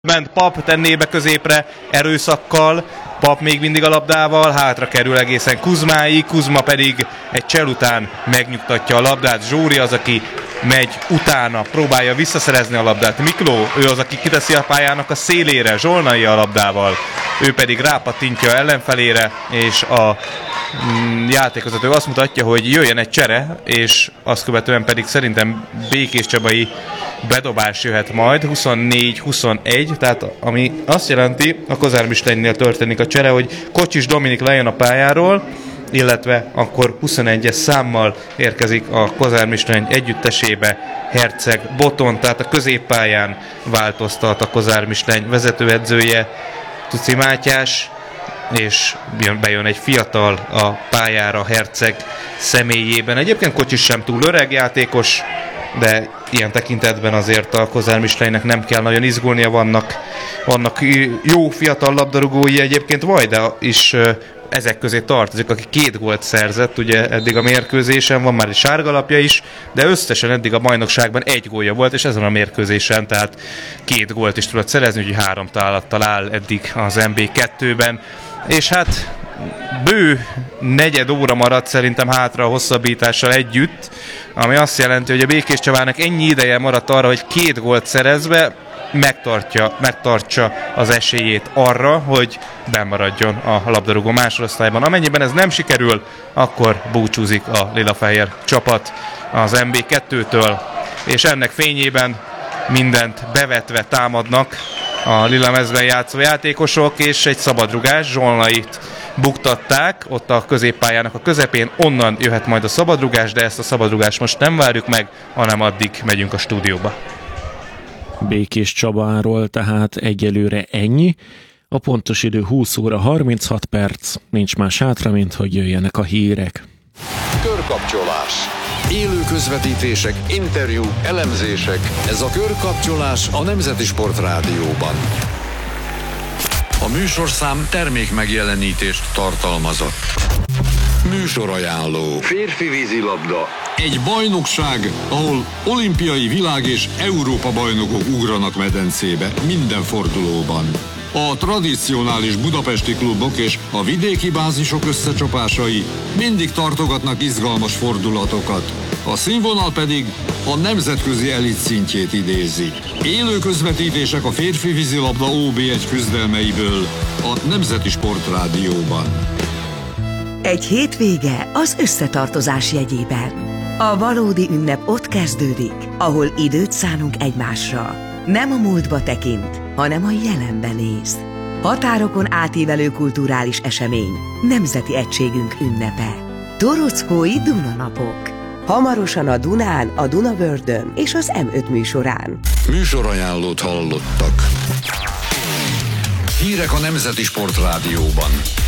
Ment Pap, tenné be középre erőszakkal, Pap még mindig a labdával, hátra kerül egészen Kuzmáig, Kuzma pedig egy csel után megnyugtatja a labdát. Zsóri az, aki megy utána, próbálja visszaszerezni a labdát. Mikló, ő az, aki kiteszi a pályának a szélére, Zsolnai a labdával, ő pedig rápattintja ellenfelére, és a játékvezető azt mutatja, hogy jöjjön egy csere, és azt követően pedig szerintem Békés Csabai bedobás jöhet majd, 24-21, tehát ami azt jelenti, a Kozármistánynél történik a csere, hogy Kocsis Dominik lejön a pályáról, illetve akkor 21-es számmal érkezik a Kozármistrány együttesébe Herceg Boton, tehát a középpályán változtat a Kozármistrány vezetőedzője, Tuci Mátyás, és bejön egy fiatal a pályára Herceg személyében. Egyébként Kocsis sem túl öreg játékos, de ilyen tekintetben azért a Kozármistránynak nem kell nagyon izgulnia, vannak jó fiatal labdarúgói, egyébként Vajda is ezek közé tartozik, aki 2 gólt szerzett ugye eddig a mérkőzésen, van már egy sárgalapja is, de összesen eddig a bajnokságban 1 gólja volt, és ezen a mérkőzésen tehát 2 gólt is tudott szerezni, úgyhogy 3 találattal áll eddig az MB2-ben, és hát bő negyed óra maradt szerintem hátra a hosszabbítással együtt, ami azt jelenti, hogy a Békés Csabának ennyi ideje maradt arra, hogy 2 gólt szerezve megtartsa az esélyét arra, hogy bennmaradjon a labdarúgó másodosztályban. Amennyiben ez nem sikerül, akkor búcsúzik a lilafehér csapat az MB2-től, és ennek fényében mindent bevetve támadnak a lilamezben játszó játékosok, és egy szabadrugás, Zsolnait buktatták ott a középpályának a közepén, onnan jöhet majd a szabadrugás, de ezt a szabadrugást most nem várjuk meg, hanem addig megyünk a stúdióba. Békés Csabáról tehát egyelőre ennyi. A pontos idő 20 óra 36 perc, nincs más hátra, mint hogy jöjjenek a hírek. Körkapcsolás. Élő közvetítések, interjúk, elemzések. Ez a Körkapcsolás a Nemzeti Sport Rádióban. A műsorszám termék megjelenítést tartalmazott. Műsorajánló. Férfi vízilabda. Egy bajnokság, ahol olimpiai, világ és Európa bajnokok ugranak medencébe minden fordulóban. A tradicionális budapesti klubok és a vidéki bázisok összecsapásai mindig tartogatnak izgalmas fordulatokat. A színvonal pedig a nemzetközi elit szintjét idézi. Élő közvetítések a férfi vízilabda OB1 küzdelmeiből a Nemzeti Sport Rádióban. Egy hétvége az összetartozás jegyében. A valódi ünnep ott kezdődik, ahol időt szánunk egymásra. Nem a múltba tekint, hanem a jelenbe néz. Határokon átívelő kulturális esemény, nemzeti egységünk ünnepe. Torockói Dunanapok. Hamarosan a Dunán, a Dunavördön és az M5 műsorán. Műsorajánlót hallottak. Hírek a Nemzeti Sport Rádióban.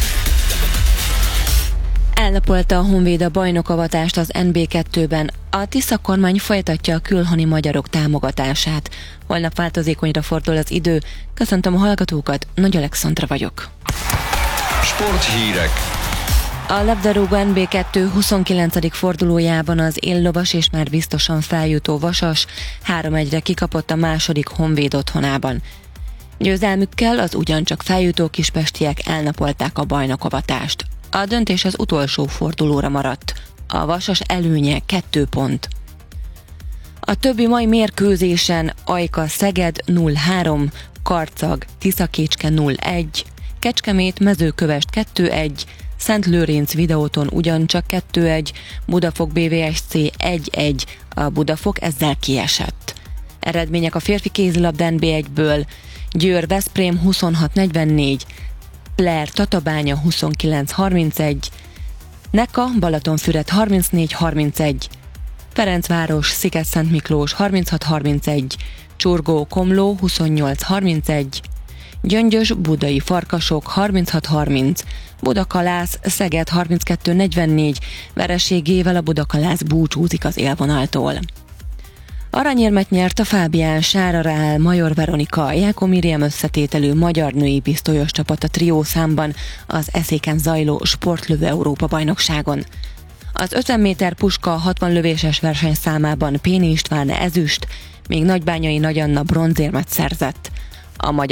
Elnapolta a Honvéd a bajnokavatást az NB2-ben. A Tisza kormány folytatja a külhoni magyarok támogatását. Holnap változékonyra fordul az idő. Köszöntöm a hallgatókat, Nagy Alexandra vagyok. Sporthírek. A labdarúgó NB2 29. fordulójában az éllovas és már biztosan feljutó Vasas 3-1-re kikapott a második Honvéd otthonában. Győzelmükkel az ugyancsak feljutó kispestiek elnapolták a bajnokavatást. A döntés az utolsó fordulóra maradt. A Vasas előnye 2 pont. A többi mai mérkőzésen Ajka Szeged 0-3, Karcag Tiszakécske 0-1, Kecskemét Mezőkövesd 2-1, Szentlőrinc Videóton ugyancsak 2-1, Budafok BVSC 1-1, a Budafok ezzel kiesett. Eredmények a férfi kézilabda NB1-ből: Győr Veszprém 26-44, Pler Tatabánya 29-31, Neka Balatonfüred 34-31, Ferencváros Sziget-Szent Miklós 36-31, Csurgó Komló 28-31, Gyöngyös Budai Farkasok 36-30, Budakalász Szeged 32-44, vereségével a Budakalász búcsúzik az élvonaltól. Aranyérmet nyert a Fábián Sára Rahel Major Veronika Jákó Miriam összetételű magyar női pisztolyos csapat a trió számban az Eszéken zajló sportlövő Európa bajnokságon. Az 50 méter puska 60 lövéses versenyszámában Péni István ezüst, még Nagybányai Nagy Anna bronzérmet szerzett. A magyar